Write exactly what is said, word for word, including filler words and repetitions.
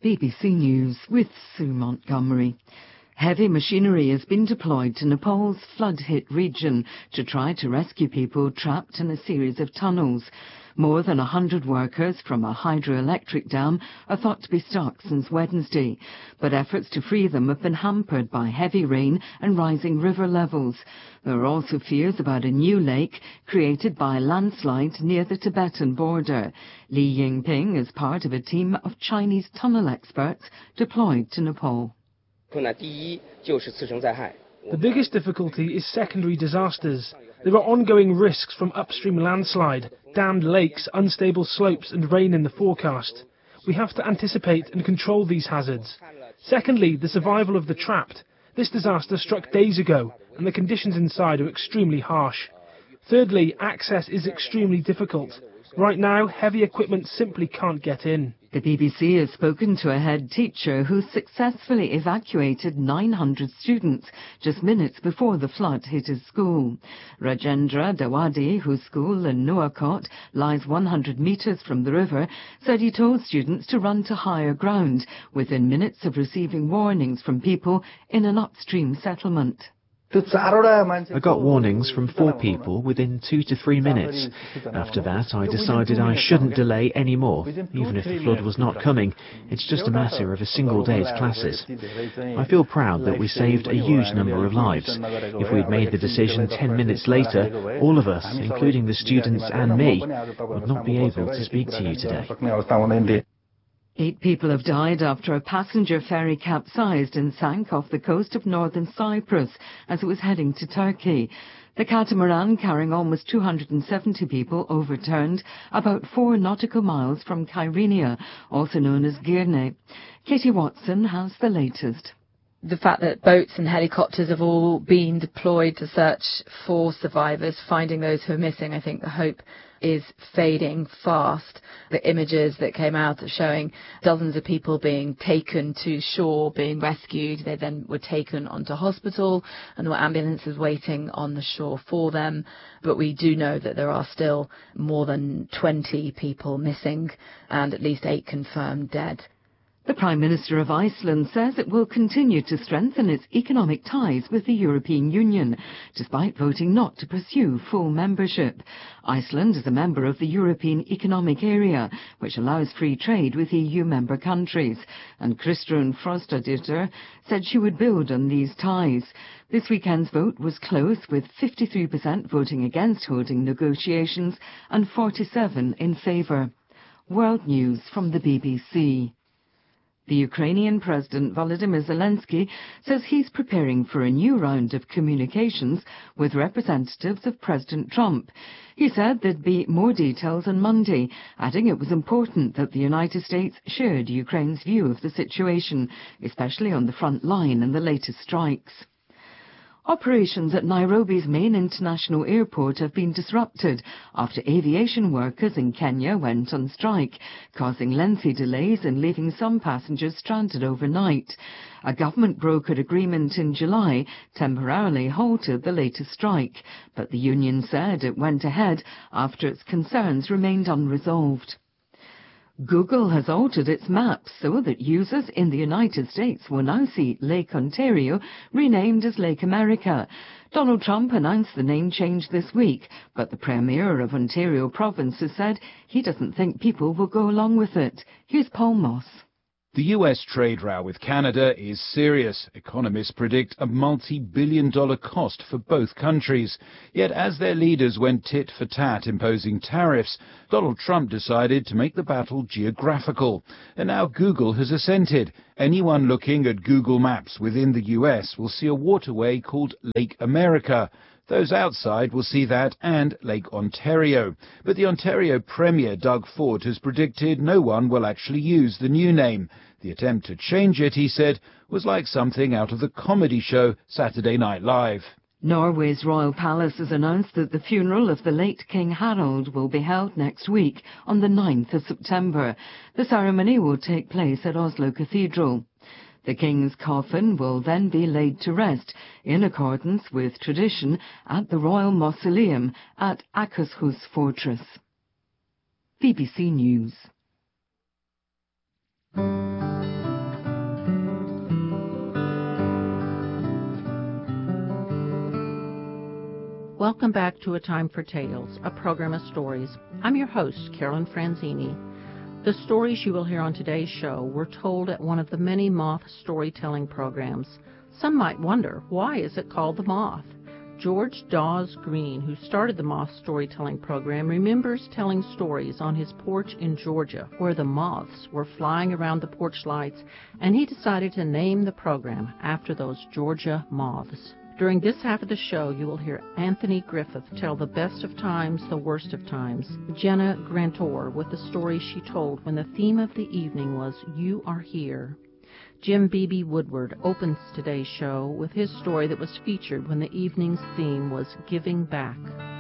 B B C News with Sue Montgomery. Heavy machinery has been deployed to Nepal's flood-hit region to try to rescue people trapped in a series of tunnels. More than one hundred workers from a hydroelectric dam are thought to be stuck since Wednesday, but efforts to free them have been hampered by heavy rain and rising river levels. There are also fears about a new lake created by a landslide near the Tibetan border. Li Yingping is part of a team of Chinese tunnel experts deployed to Nepal. The biggest difficulty is secondary disasters. There are ongoing risks from upstream landslide, dammed lakes, unstable slopes and rain in the forecast. We have to anticipate and control these hazards. Secondly, the survival of the trapped. This disaster struck days ago and the conditions inside are extremely harsh. Thirdly, access is extremely difficult. Right now, heavy equipment simply can't get in. The B B C has spoken to a head teacher who successfully evacuated nine hundred students just minutes before the flood hit his school. Rajendra Dawadi, whose school in Nuwakot lies one hundred metres from the river, said he told students to run to higher ground within minutes of receiving warnings from people in an upstream settlement. I got warnings from four people within two to three minutes. After that, I decided I shouldn't delay any more. Even if the flood was not coming, it's just a matter of a single day's classes. I feel proud that we saved a huge number of lives. If we'd made the decision ten minutes later, all of us, including the students and me, would not be able to speak to you today. Eight people have died after a passenger ferry capsized and sank off the coast of northern Cyprus as it was heading to Turkey. The catamaran, carrying almost two hundred seventy people, overturned about four nautical miles from Kyrenia, also known as Girne. Katie Watson has the latest. The fact that boats and helicopters have all been deployed to search for survivors, finding those who are missing, I think the hope is fading fast. The images that came out are showing dozens of people being taken to shore, being rescued. They then were taken onto hospital and there were ambulances waiting on the shore for them. But we do know that there are still more than twenty people missing and at least eight confirmed dead. The Prime Minister of Iceland says it will continue to strengthen its economic ties with the European Union, despite voting not to pursue full membership. Iceland is a member of the European Economic Area, which allows free trade with E U member countries, and Kristrún Frostadóttir said she would build on these ties. This weekend's vote was close, with fifty-three percent voting against holding negotiations and forty-seven in favour. World News from the B B C. The Ukrainian President Volodymyr Zelensky says he's preparing for a new round of communications with representatives of President Trump. He said there'd be more details on Monday, adding it was important that the United States shared Ukraine's view of the situation, especially on the front line in the latest strikes. Operations at Nairobi's main international airport have been disrupted after aviation workers in Kenya went on strike, causing lengthy delays and leaving some passengers stranded overnight. A government-brokered agreement in July temporarily halted the latest strike, but the union said it went ahead after its concerns remained unresolved. Google has altered its maps so that users in the United States will now see Lake Ontario renamed as Lake America. Donald Trump announced the name change this week, but the Premier of Ontario Province has said he doesn't think people will go along with it. Here's Paul Moss. The U S trade row with Canada is serious. Economists predict a multi-billion dollar cost for both countries. Yet as their leaders went tit for tat imposing tariffs, Donald Trump decided to make the battle geographical. And now Google has assented. Anyone looking at Google Maps within the U S will see a waterway called Lake America. Those outside will see that and Lake Ontario. But the Ontario Premier, Doug Ford, has predicted no one will actually use the new name. The attempt to change it, he said, was like something out of the comedy show Saturday Night Live. Norway's royal palace has announced that the funeral of the late King Harald will be held next week on the ninth of September. The ceremony will take place at Oslo Cathedral. The king's coffin will then be laid to rest, in accordance with tradition, at the Royal Mausoleum at Akershus Fortress. B B C News. Welcome back to A Time for Tales, a program of stories. I'm your host, Carolyn Franzini. The stories you will hear on today's show were told at one of the many Moth storytelling programs. Some might wonder, why is it called The Moth? George Dawes Green, who started the Moth storytelling program, remembers telling stories on his porch in Georgia where the moths were flying around the porch lights, and he decided to name the program after those Georgia moths. During this half of the show, you will hear Anthony Griffith tell the best of times, the worst of times. Jenna Grantor with the story she told when the theme of the evening was You Are Here. Jim Beebe Woodward opens today's show with his story that was featured when the evening's theme was Giving Back.